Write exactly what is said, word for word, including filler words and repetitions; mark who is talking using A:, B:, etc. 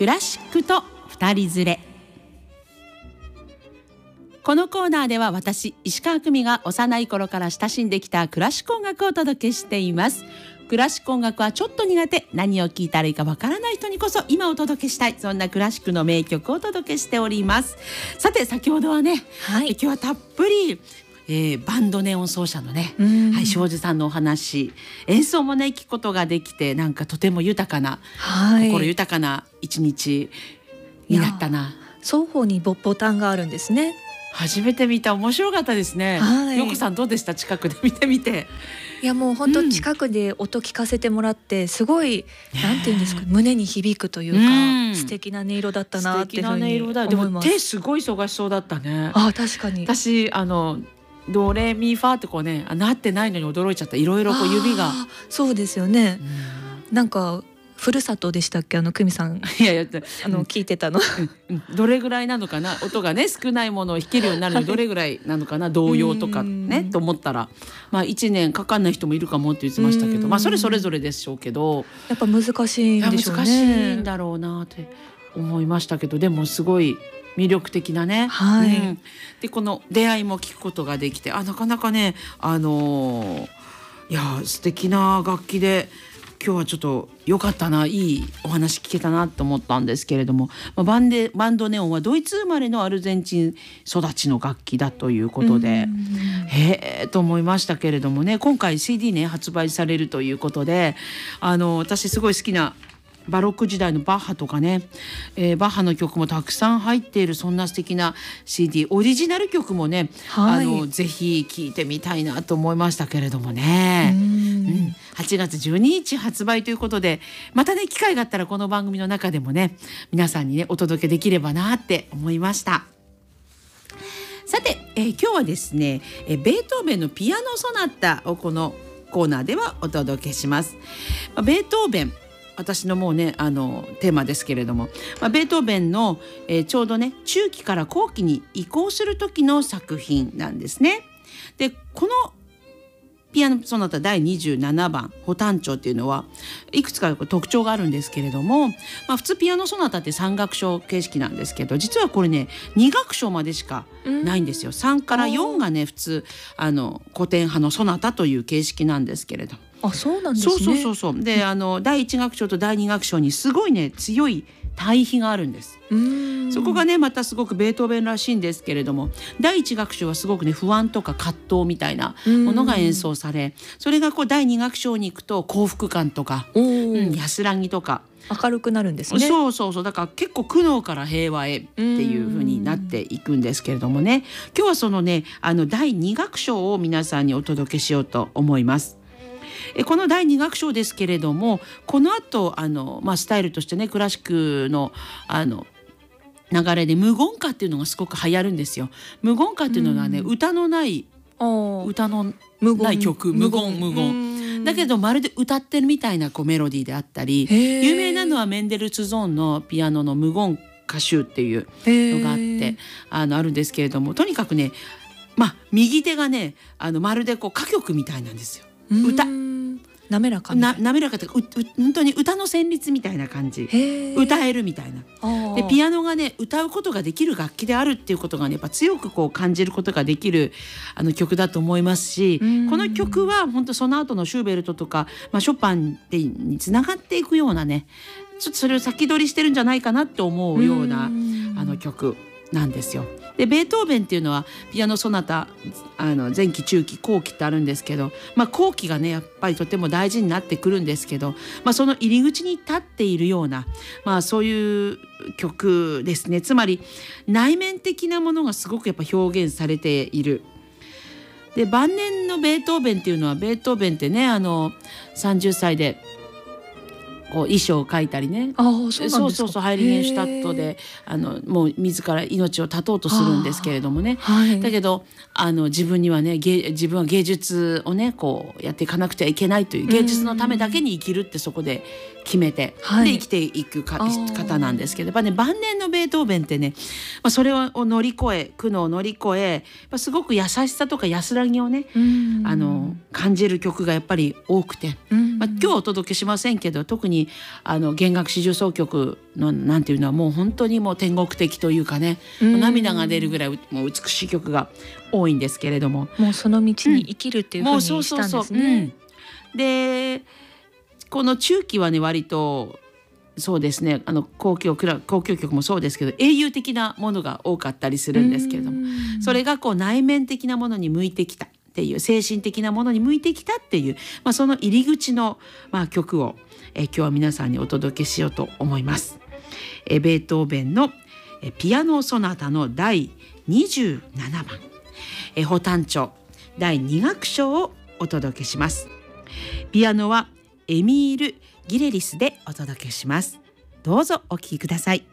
A: クラシックと二人連れ。このコーナーでは私石川久美が幼い頃から親しんできたクラシック音楽をお届けしています。クラシック音楽はちょっと苦手、何を聴いたらいいかわからない人にこそ今お届けしたい、そんなクラシックの名曲をお届けしております。さて先ほどはね、はい、今日はたっぷりえー、バンドネオン奏者のね、はい、庄司さんのお話、演奏もね聞くことができて、なんかとても豊かな、はい、心豊かな一日になったな。
B: 双方にボタンがあるんですね。
A: 初めて見た、面白かったですね。はい、よこさんどうでした？近くで見てみて。
B: いやもう本当近くで音聞かせてもらって、すごい、うん、なんていうんですか、胸に響くというか、うん、素敵な音色だったなっていうふうに思います。素敵な音色だ。でも
A: 手すごい忙しそうだったね。
B: あ、確かに。
A: 私あのドレミファってこうね、なってないのに驚いちゃった。いろいろこう指が。
B: そうですよね。うん、なんかふるさとでしたっけ、あの久美さん。
A: いやいや、
B: あの聞いてたの。
A: うん、どれぐらいなのかな、音がね少ないものを弾けるようになるのにどれぐらいなのかな、童謡とかねと思ったら、まあいちねんかかんない人もいるかもって言ってましたけど、まあそれそれぞれでしょうけど、
B: やっぱ難しいんでしょうね。
A: 難しいんだろうなって思いましたけど、でもすごい魅力的なね、
B: はい、うん、
A: でこの出会いも聞くことができて、あなかなかね、あのー、いや素敵な楽器で、今日はちょっと良かったな、いいお話聞けたなと思ったんですけれども、まあ、バンデバンドネオンはドイツ生まれのアルゼンチン育ちの楽器だということで、へえと思いましたけれどもね、今回 シーディー ね発売されるということで、あの私すごい好きなバロック時代のバッハとかね、えー、バッハの曲もたくさん入っている、そんな素敵な シーディー、 オリジナル曲もね、はい、あのぜひ聴いてみたいなと思いましたけれどもね。うん、はちがつじゅうににち発売ということで、またね機会があったらこの番組の中でもね皆さんにねお届けできればなって思いました。さて、えー、今日はですね、えー、ベートーベンのピアノソナタをこのコーナーではお届けします。まあ、ベートーベン、私のもうねあのテーマですけれども、まあ、ベートーベンの、えー、ちょうどね中期から後期に移行する時の作品なんですね。でこのピアノソナタだいにじゅうななばん補単調っていうのはいくつか特徴があるんですけれども、まあ、普通ピアノソナタってさん楽章形式なんですけど、実はこれねに楽章までしかないんですよ。さんからよんがね普通あの古典派のソナタという形式なんですけれども。
B: あ、そうなんですね。
A: そうそうそうそう。で、あのだいいち楽章とだいに楽章にすごいね強い対比があるんです。うーん、そこがねまたすごくベートーベンらしいんですけれども、だいいち楽章はすごくね不安とか葛藤みたいなものが演奏され、それがこうだいに楽章に行くと幸福感とか、うん、安らぎとか
B: 明るくなるんですね。
A: そうそうそう。だから結構苦悩から平和へっていう風になっていくんですけれどもね、今日はそのねあのだいに楽章を皆さんにお届けしようと思います。えこのだいに楽章ですけれども、この後あの、まあ、スタイルとしてねクラシックのあの流れで無言歌っていうのがすごく流行るんですよ。無言歌っていうのはね、うん、歌のない歌のない曲、無言無言だけどまるで歌ってるみたいなこうメロディーであったり、有名なのはメンデルツゾーンのピアノの無言歌集っていうのがあってあのあるんですけれども、とにかくね、まあ、右手がねあのまるでこう歌曲みたいなんですよ。歌
B: 滑らかみたいな、
A: な滑らかというか、うう本当に歌の旋律みたいな感じ、歌えるみたいな。でピアノがね歌うことができる楽器であるっていうことがねやっぱ強くこう感じることができるあの曲だと思いますし、この曲は本当その後のシューベルトとか、まあ、ショパンにつながっていくようなね、ちょっとそれを先取りしてるんじゃないかなって思うようなあの曲なんですよ。でベートーベンっていうのはピアノソナタあの前期中期後期ってあるんですけど、まあ、後期がねやっぱりとても大事になってくるんですけど、まあ、その入り口に立っているような、まあ、そういう曲ですね。つまり内面的なものがすごくやっぱ表現されている。で晩年のベートーベンっていうのは、ベートーベンってねあのさんじゅっさいでこう衣装を描いたりね、
B: あ、そうなんですか。
A: そうそうそう、ハイリゲンシュタットであのもう自ら命を絶とうとするんですけれどもね、はい、だけどあの自分にはね芸自分は芸術をねこうやっていかなくてはいけないという、芸術のためだけに生きるってそこで決めて、はい、で生きていくか方なんですけど、やっぱね晩年のベートーベンってね、まあ、それを乗り越え苦悩を乗り越え、やっぱすごく優しさとか安らぎをねあの感じる曲がやっぱり多くて、まあ、今日はお届けしませんけど、特ににあの弦楽四重奏曲のなんていうのはもう本当にもう天国的というかね、涙が出るぐらいもう美しい曲が多いんですけれども、
B: もうその道に生きるっていうふうにしたんですね。
A: でこの中期はね割とそうですね、あの交響交響曲もそうですけど英雄的なものが多かったりするんですけれども、それがこう内面的なものに向いてきたっていう精神的なものに向いてきたっていう、まあ、その入り口の、まあ、曲をえ今日は皆さんにお届けしようと思います。えベートーベンのえピアノソナタのだいにじゅうななばんえ補短調だいに楽章をお届けします。ピアノはエミール・ギレリスでお届けします。どうぞお聴きください。